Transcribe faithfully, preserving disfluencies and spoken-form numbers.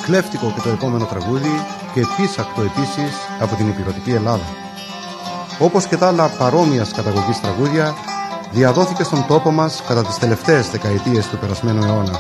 κλέφτικο και το επόμενο τραγούδι και επίσακτο επίσης από την ηπειρωτική Ελλάδα. Όπως και τα άλλα παρόμοιας καταγωγής τραγούδια, διαδόθηκε στον τόπο μας κατά τις τελευταίες δεκαετίες του περασμένου αιώνα.